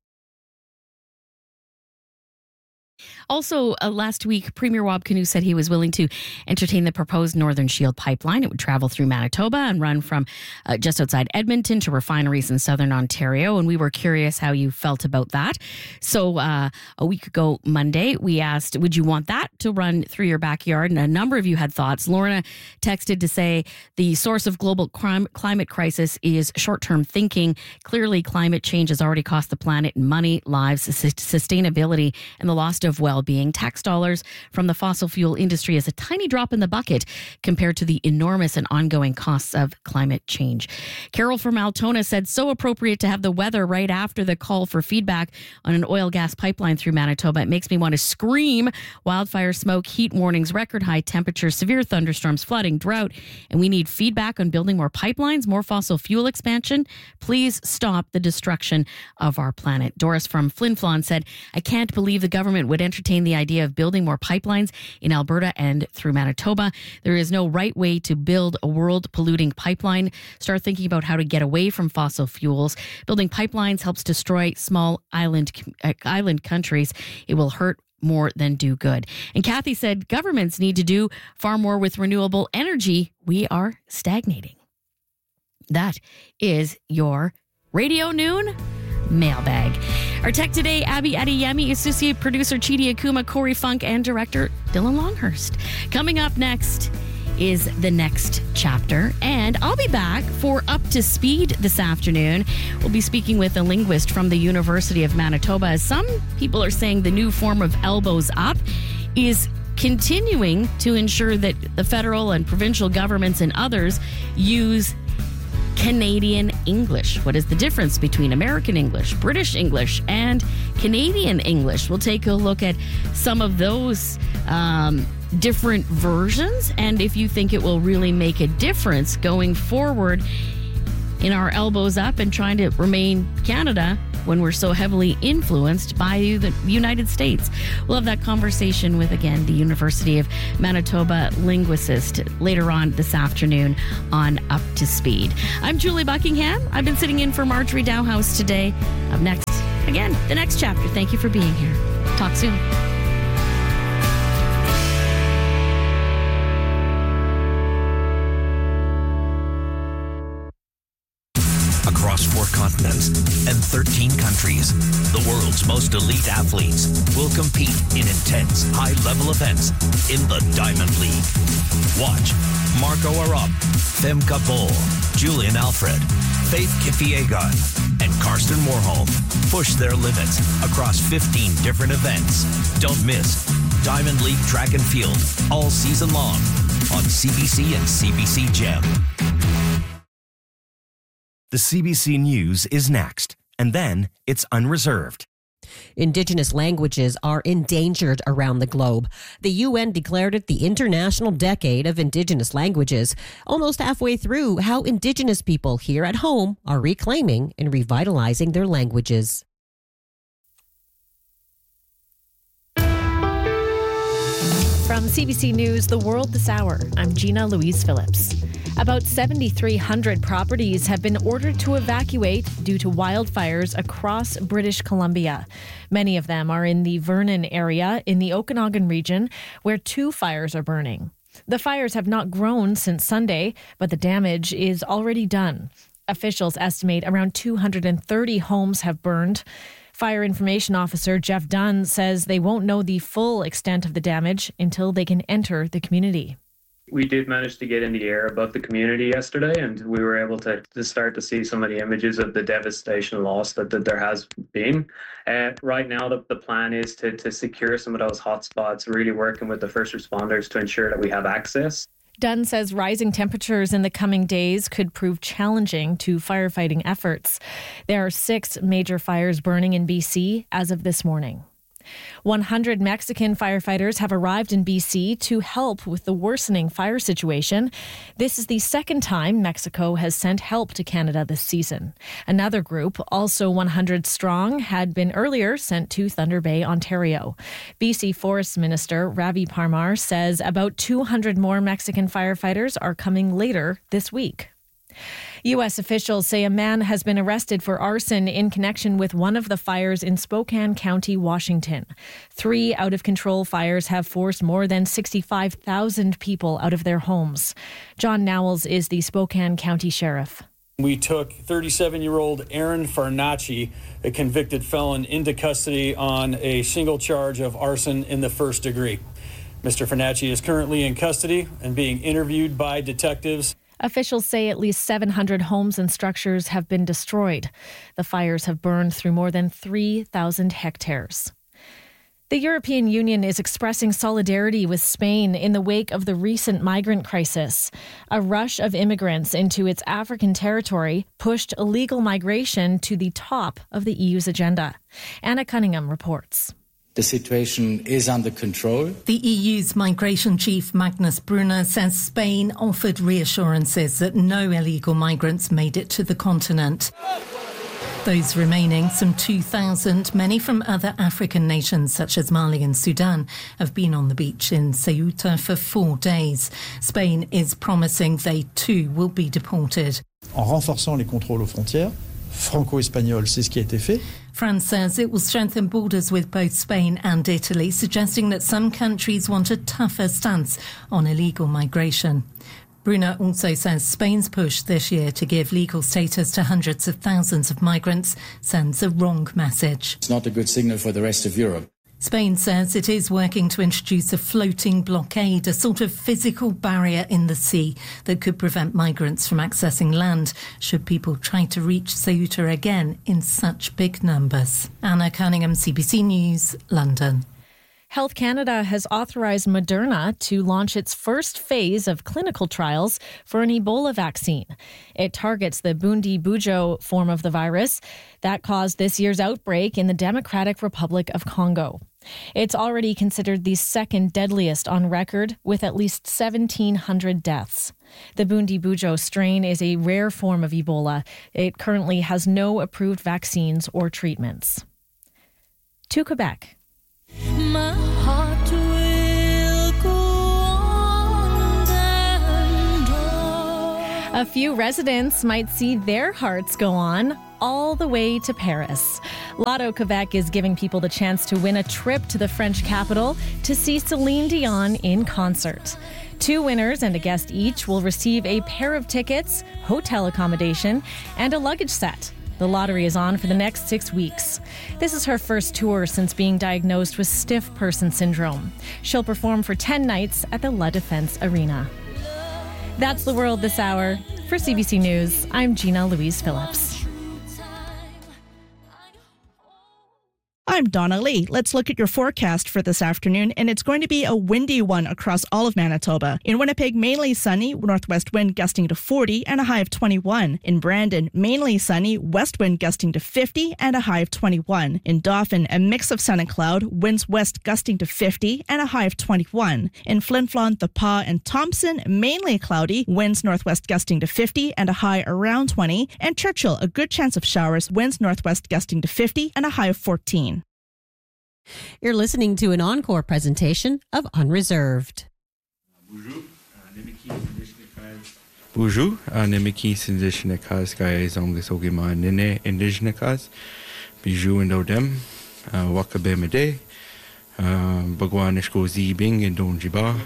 Also, uh, last week, Premier Wab Kinew said he was willing to entertain the proposed Northern Shield pipeline. It would travel through Manitoba and run from uh, just outside Edmonton to refineries in southern Ontario. And we were curious how you felt about that. So uh, a week ago, Monday, we asked, would you want that to run through your backyard? And a number of you had thoughts. Lorna texted to say the source of global crime, climate crisis is short-term thinking. Clearly, climate change has already cost the planet money, lives, sustainability, and the loss of wealth. Well-being. Tax dollars from the fossil fuel industry is a tiny drop in the bucket compared to the enormous and ongoing costs of climate change. Carol from Altona said, so appropriate to have the weather right after the call for feedback on an oil gas pipeline through Manitoba. It makes me want to scream. Wildfire smoke, heat warnings, record high temperatures, severe thunderstorms, flooding, drought, and we need feedback on building more pipelines, more fossil fuel expansion. Please stop the destruction of our planet. Doris from Flin Flon said, I can't believe the government would entertain the idea of building more pipelines in Alberta and through Manitoba. There is no right way to build a world-polluting pipeline. Start thinking about how to get away from fossil fuels. Building pipelines helps destroy small island uh, island countries. It will hurt more than do good. And Kathy said, governments need to do far more with renewable energy. We are stagnating. That is your Radio Noon mailbag. Our tech today, Abby Adeyemi, associate producer Chidi Akuma, Corey Funk, and director Dylan Longhurst. Coming up next, is the next chapter. And I'll be back for Up to Speed this afternoon. We'll be speaking with a linguist from the University of Manitoba. As some people are saying the new form of elbows up is continuing to ensure that the federal and provincial governments and others use Canadian English. What is the difference between American English, British English, and Canadian English? We'll take a look at some of those um, different versions, and if you think it will really make a difference going forward in our elbows up and trying to remain Canada when we're so heavily influenced by the United States. We'll have that conversation with, again, the University of Manitoba linguist later on this afternoon on Up to Speed. I'm Julie Buckingham. I've been sitting in for Marjorie Dowhouse today. Up next, again, the next chapter. Thank you for being here. Talk soon. Across four continents and thirteen countries, the world's most elite athletes will compete in intense, high-level events in the Diamond League. Watch Marco Arop, Femke Bol, Julian Alfred, Faith Kipyegon, and Karsten Warholm push their limits across fifteen different events. Don't miss Diamond League Track and Field all season long on C B C and C B C Gem. The C B C News is next, and then it's Unreserved. Indigenous languages are endangered around the globe. The U N declared it the International Decade of Indigenous Languages, almost halfway through how Indigenous people here at home are reclaiming and revitalizing their languages. From C B C News, The World This Hour, I'm Gina Louise Phillips. About seven thousand three hundred properties have been ordered to evacuate due to wildfires across British Columbia. Many of them are in the Vernon area in the Okanagan region, where two fires are burning. The fires have not grown since Sunday, but the damage is already done. Officials estimate around two hundred thirty homes have burned. Fire Information Officer Jeff Dunn says they won't know the full extent of the damage until they can enter the community. We did manage to get in the air above the community yesterday, and we were able to, to start to see some of the images of the devastation loss that, that there has been. Uh, right now, the, the plan is to, to secure some of those hotspots, really working with the first responders to ensure that we have access. Dunn says rising temperatures in the coming days could prove challenging to firefighting efforts. There are six major fires burning in B C as of this morning. one hundred Mexican firefighters have arrived in B C to help with the worsening fire situation. This is the second time Mexico has sent help to Canada this season. Another group, also one hundred strong, had been earlier sent to Thunder Bay, Ontario. B C Forest Minister Ravi Parmar says about two hundred more Mexican firefighters are coming later this week. U S officials say a man has been arrested for arson in connection with one of the fires in Spokane County, Washington. Three out-of-control fires have forced more than sixty-five thousand people out of their homes. John Nowells is the Spokane County Sheriff. We took thirty-seven-year-old Aaron Farnacci, a convicted felon, into custody on a single charge of arson in the first degree. Mister Farnacci is currently in custody and being interviewed by detectives. Officials say at least seven hundred homes and structures have been destroyed. The fires have burned through more than three thousand hectares. The European Union is expressing solidarity with Spain in the wake of the recent migrant crisis. A rush of immigrants into its African territory pushed illegal migration to the top of the E U's agenda. Anna Cunningham reports. The situation is under control. The E U's migration chief, Magnus Brunner, says Spain offered reassurances that no illegal migrants made it to the continent. Those remaining, some two thousand, many from other African nations such as Mali and Sudan, have been on the beach in Ceuta for four days. Spain is promising they too will be deported. En renforçant les contrôles aux frontières, franco-espagnol, c'est ce qui a été fait. France says it will strengthen borders with both Spain and Italy, suggesting that some countries want a tougher stance on illegal migration. Brunner also says Spain's push this year to give legal status to hundreds of thousands of migrants sends a wrong message. It's not a good signal for the rest of Europe. Spain says it is working to introduce a floating blockade, a sort of physical barrier in the sea that could prevent migrants from accessing land should people try to reach Ceuta again in such big numbers. Anna Cunningham, C B C News, London. Health Canada has authorized Moderna to launch its first phase of clinical trials for an Ebola vaccine. It targets the Bundi-Bujo form of the virus that caused this year's outbreak in the Democratic Republic of Congo. It's already considered the second deadliest on record, with at least seventeen hundred deaths. The Bundi-Bujo strain is a rare form of Ebola. It currently has no approved vaccines or treatments. To Quebec. My heart will go on and on. A few residents might see their hearts go on all the way to Paris. Lotto Quebec is giving people the chance to win a trip to the French capital to see Celine Dion in concert. Two winners and a guest each will receive a pair of tickets, hotel accommodation, and a luggage set. The lottery is on for the next six weeks. This is her first tour since being diagnosed with stiff person syndrome. She'll perform for ten nights at the La Défense Arena. That's the world this hour. For C B C News, I'm Gina Louise Phillips. I'm Donna Lee. Let's look at your forecast for this afternoon, and it's going to be a windy one across all of Manitoba. In Winnipeg, mainly sunny, northwest wind gusting to forty and a high of twenty-one. In Brandon, mainly sunny, west wind gusting to fifty and a high of twenty-one. In Dauphin, a mix of sun and cloud, winds west gusting to fifty and a high of twenty-one. In Flin Flon, The Pas, and Thompson, mainly cloudy, winds northwest gusting to fifty and a high around twenty. And Churchill, a good chance of showers, winds northwest gusting to fifty and a high of fourteen. You're listening to an encore presentation of Unreserved. Bonjour, Nemiki Sindishnikas guys on this Ogima Nene Indijnikas, Bijou and Odem, Wakabemade, Bagwanishko Zibing and Donjiba.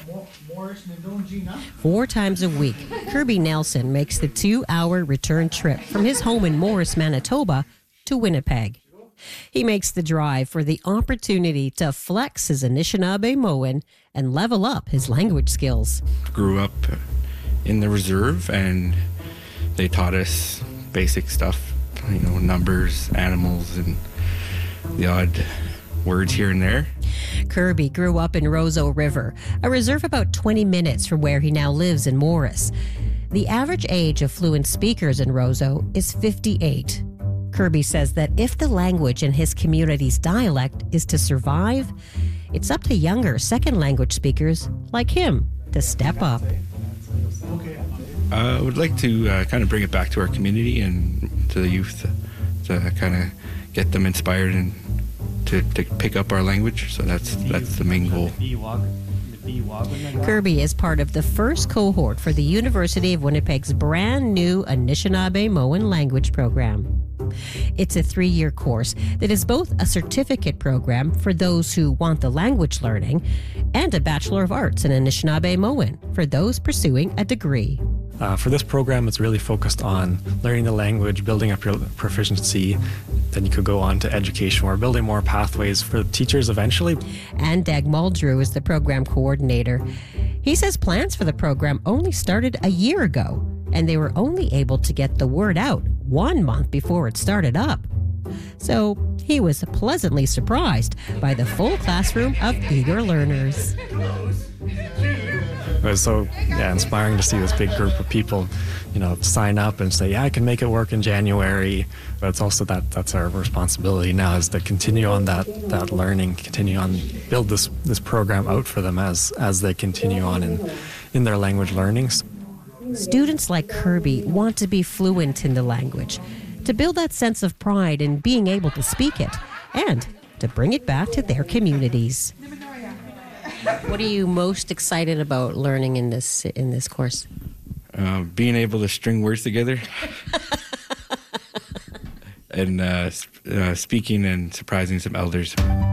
Four times a week, Kirby Nelson makes the two-hour return trip from his home in Morris, Manitoba, to Winnipeg. He makes the drive for the opportunity to flex his Anishinaabe-Moan and level up his language skills. Grew up in the reserve, and they taught us basic stuff, you know, numbers, animals, and the odd words here and there. Kirby grew up in Roseau River, a reserve about twenty minutes from where he now lives in Morris. The average age of fluent speakers in Roseau is fifty-eight. Kirby says that if the language in his community's dialect is to survive, it's up to younger second language speakers like him to step up. I would like to uh, kind of bring it back to our community and to the youth to kind of get them inspired and to, to pick up our language. So that's that's the main goal. Kirby is part of the first cohort for the University of Winnipeg's brand new Anishinaabe-Moan language program. It's a three-year course that is both a certificate program for those who want the language learning and a Bachelor of Arts in Anishinaabe-Moan for those pursuing a degree. Uh, for this program, it's really focused on learning the language, building up your proficiency. Then you could go on to education or building more pathways for teachers eventually. And Dag Muldrew is the program coordinator. He says plans for the program only started a year ago, and they were only able to get the word out one month before it started up. So he was pleasantly surprised by the full classroom of eager learners. It was so yeah, inspiring to see this big group of people, you know, sign up and say, yeah, I can make it work in January. But it's also that that's our responsibility now, is to continue on that that learning, continue on, build this this program out for them as as they continue on in, in their language learnings. Students like Kirby want to be fluent in the language, to build that sense of pride in being able to speak it, and to bring it back to their communities. What are you most excited about learning in this in this course? Uh, being able to string words together. and uh, sp- uh, speaking and surprising some elders.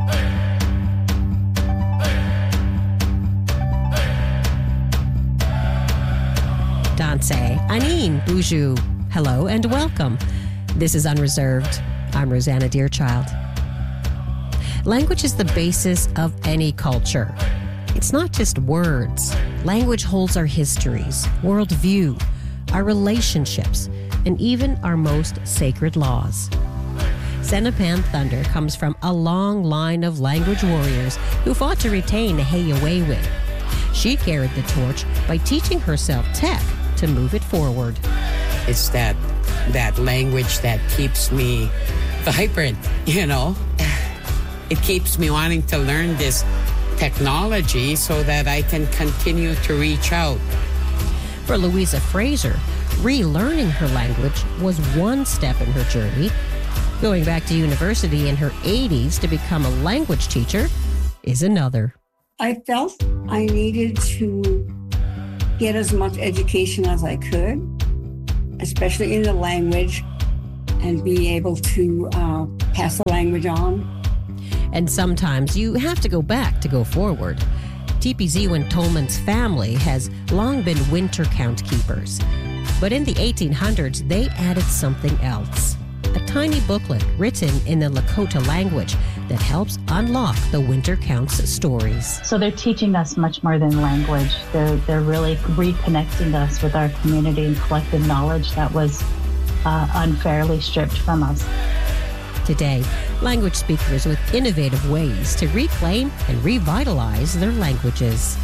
Danse, Anine, Boujou, hello and welcome. This is Unreserved. I'm Rosanna Deerchild. Language is the basis of any culture. It's not just words. Language holds our histories, worldview, our relationships, and even our most sacred laws. Senapan Thunder comes from a long line of language warriors who fought to retain Nehiyawewin. She carried the torch by teaching herself tech to move it forward. It's that that language that keeps me vibrant, you know. It keeps me wanting to learn this technology so that I can continue to reach out. For Louisa Fraser, relearning her language was one step in her journey. Going back to university in her eighties to become a language teacher is another. I felt I needed to get as much education as I could, especially in the language, and be able to uh, pass the language on. And sometimes you have to go back to go forward. Tipiziwin Tolman's family has long been winter count keepers. But in the eighteen hundreds, they added something else. A tiny booklet written in the Lakota language that helps unlock the winter counts stories. So they're teaching us much more than language. They're, they're really reconnecting us with our community and collective knowledge that was uh, unfairly stripped from us. Today, language speakers with innovative ways to reclaim and revitalize their languages.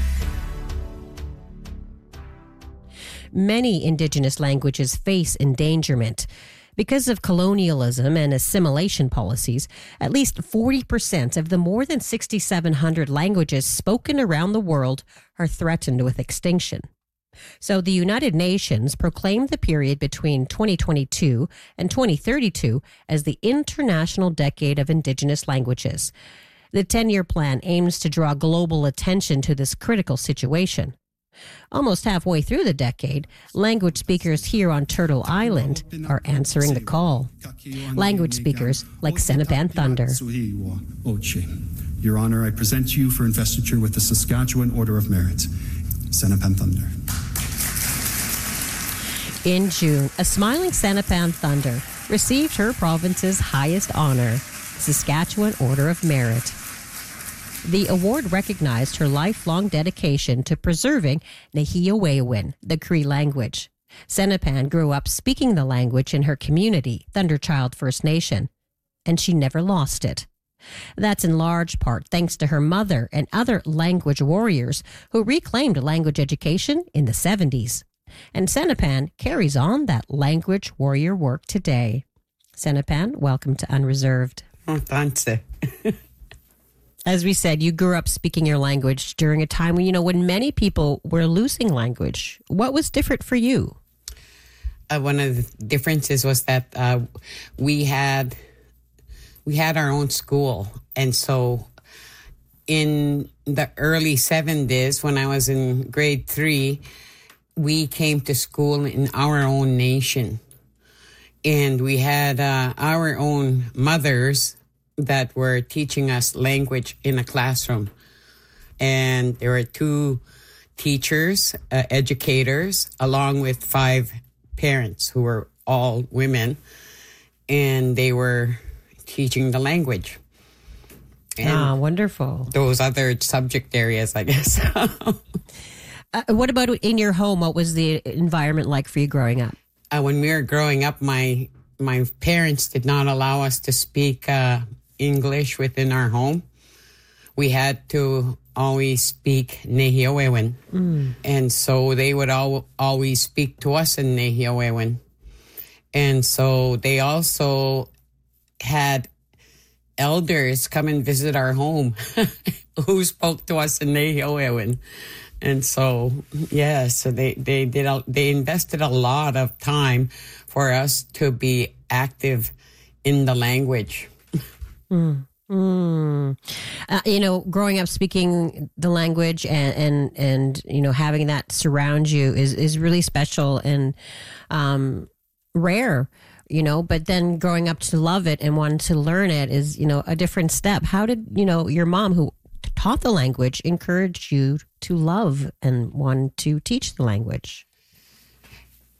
Many Indigenous languages face endangerment. Because of colonialism and assimilation policies, at least forty percent of the more than six thousand seven hundred languages spoken around the world are threatened with extinction. So the United Nations proclaimed the period between twenty twenty-two and twenty thirty-two as the International Decade of Indigenous Languages. The ten-year plan aims to draw global attention to this critical situation. Almost halfway through the decade, language speakers here on Turtle Island are answering the call. Language speakers like Senapan Thunder. Your Honor, I present you for investiture with the Saskatchewan Order of Merit. Senapan Thunder. In June, a smiling Senapan Thunder received her province's highest honor, Saskatchewan Order of Merit. The award recognized her lifelong dedication to preserving Nehiyawewin, the Cree language. Senapan grew up speaking the language in her community, Thunderchild First Nation, and she never lost it. That's in large part thanks to her mother and other language warriors who reclaimed language education in the seventies. And Senapan carries on that language warrior work today. Senapan, welcome to Unreserved. Oh, thanks. As we said, you grew up speaking your language during a time when, you know, when many people were losing language. What was different for you? Uh, one of the differences was that uh, we had we had our own school, and so in the early seventies, when I was in grade three, we came to school in our own nation, and we had uh, our own mothers that were teaching us language in a classroom. And there were two teachers, uh, educators, along with five parents who were all women. And they were teaching the language. And ah, wonderful. Those other subject areas, I guess. uh, what about in your home? What was the environment like for you growing up? Uh, when we were growing up, my my parents did not allow us to speak uh, English within our home. We had to always speak Nehiyawewin. Mm. And so they would al- always speak to us in Nehiyawewin. And so they also had elders come and visit our home who spoke to us in Nehiyawewin. And so, yeah, so they, they did, a, they invested a lot of time for us to be active in the language. Mm. Mm. Uh, you know, growing up speaking the language and, and, and, you know, having that surround you is, is really special and um, rare, you know, but then growing up to love it and wanting to learn it is, you know, a different step. How did, you know, your mom who taught the language encourage you to love and want to teach the language?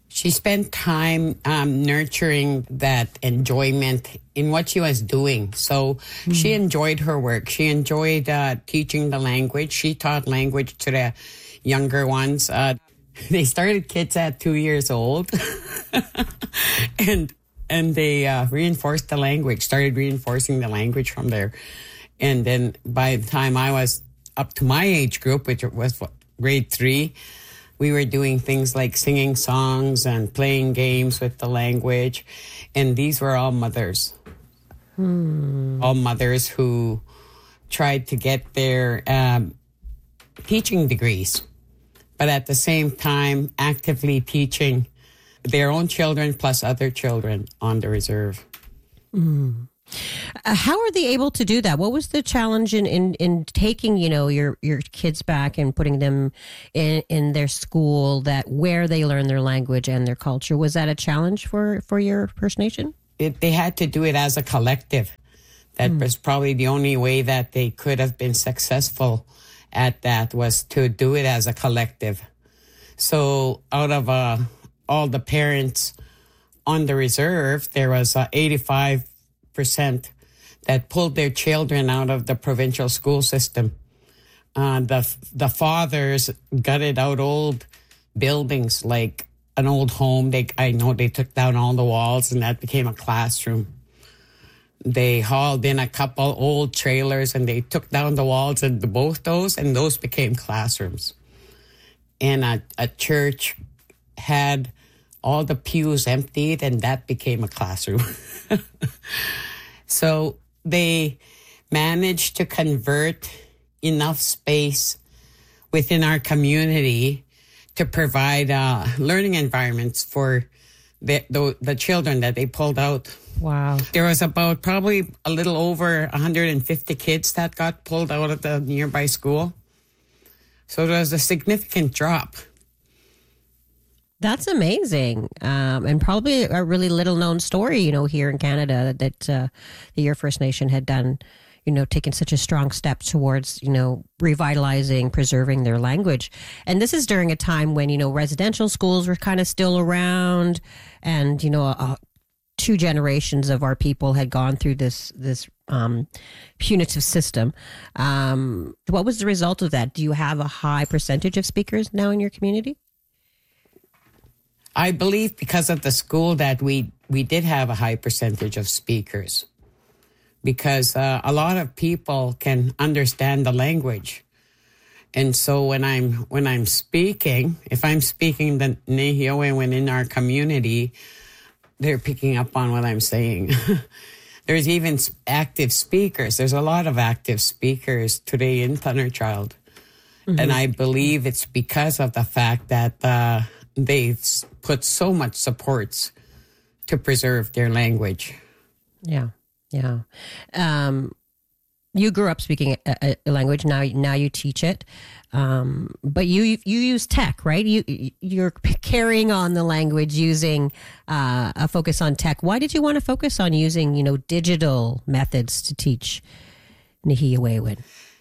She spent time um, nurturing that enjoyment in what she was doing. So mm-hmm. she enjoyed her work. She enjoyed uh, teaching the language. She taught language to the younger ones. Uh, they started kids at two years old, and and they uh, reinforced the language. Started reinforcing the language from there, and then by the time I was up to my age group, which was what, grade three. We were doing things like singing songs and playing games with the language. And these were all mothers. Hmm. All mothers who tried to get their um, teaching degrees, but at the same time actively teaching their own children plus other children on the reserve. Mm. Uh, how are they able to do that? What was the challenge in, in, in taking, you know, your, your kids back and putting them in, in their school that where they learn their language and their culture? Was that a challenge for, for your First Nation? It, they had to do it as a collective. That mm. was probably the only way that they could have been successful at that, was to do it as a collective. So out of uh, all the parents on the reserve, there was uh, eighty-five percent that pulled their children out of the provincial school system. Uh, the the fathers gutted out old buildings like an old home. They I know they took down all the walls and that became a classroom. They hauled in a couple old trailers and they took down the walls and the, both those and those became classrooms. And a, a church had all the pews emptied and that became a classroom. So they managed to convert enough space within our community to provide uh, learning environments for the, the the children that they pulled out. Wow. There was about probably a little over one hundred fifty kids that got pulled out of the nearby school. So there was a significant drop. That's amazing, um, and probably a really little-known story, you know, here in Canada that uh, the Your First Nation had done, you know, taken such a strong step towards, you know, revitalizing, preserving their language. And this is during a time when, you know, residential schools were kind of still around, and, you know, uh, two generations of our people had gone through this this um, punitive system. Um, what was the result of that? Do you have a high percentage of speakers now in your community? I believe because of the school that we, we did have a high percentage of speakers, because uh, a lot of people can understand the language. And so when I'm when I'm speaking, if I'm speaking the Nehiyawewin in our community, they're picking up on what I'm saying. There's even active speakers. There's a lot of active speakers today in Thunderchild. Mm-hmm. And I believe it's because of the fact that uh, they've put so much supports to preserve their language. Yeah, yeah. Um, you grew up speaking a, a language. Now, now you teach it. Um, but you you use tech, right? You you're carrying on the language using uh, a focus on tech. Why did you want to focus on using, you know, digital methods to teach Nehiyawewin?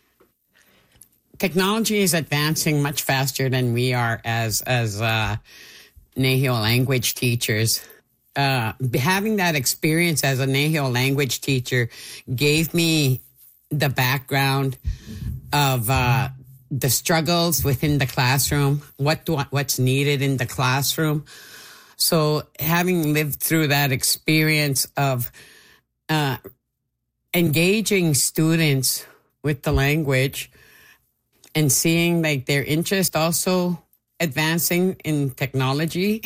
Technology is advancing much faster than we are as as uh, Nehiyawewin language teachers. Uh, having that experience as a Nehiyawewin language teacher gave me the background of uh, the struggles within the classroom, what do, what's needed in the classroom. So having lived through that experience of uh, engaging students with the language and seeing like their interest also advancing in technology.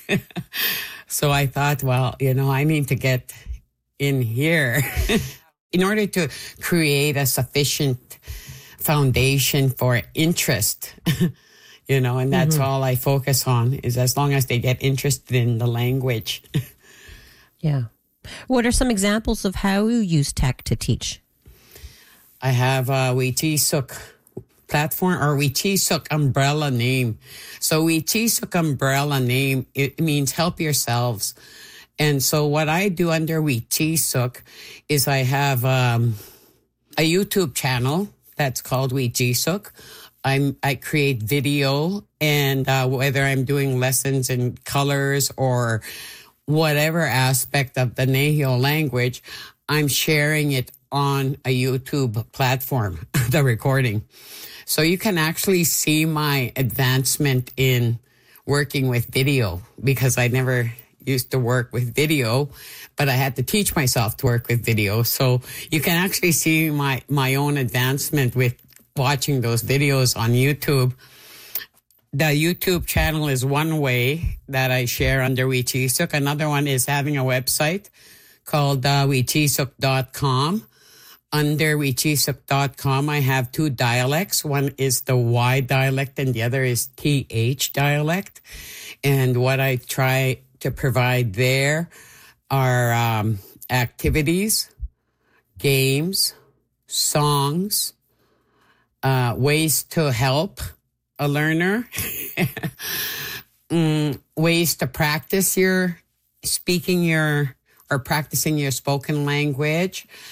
So I thought, well, you know, I need to get in here in order to create a sufficient foundation for interest, you know, and that's mm-hmm. all I focus on, is as long as they get interested in the language. Yeah. What are some examples of how you use tech to teach? I have a Wechisuk platform, or Wechisuk umbrella name. So Wechisuk umbrella name, it means help yourselves. And so what I do under Wechisuk is I have um, a YouTube channel that's called Wechisuk. I'm, I create video, and uh, whether I'm doing lessons in colors or whatever aspect of the Nahio language, I'm sharing it on a YouTube platform, the recording. So you can actually see my advancement in working with video, because I never used to work with video, but I had to teach myself to work with video. So you can actually see my, my own advancement with watching those videos on YouTube. The YouTube channel is one way that I share under Wechisuk. Another one is having a website called uh, wechisuk dot com. Under wechisuk dot com, I have two dialects. One is the Y dialect and the other is T H dialect. And what I try to provide there are um, activities, games, songs, uh, ways to help a learner, mm, ways to practice your speaking your or practicing your spoken language,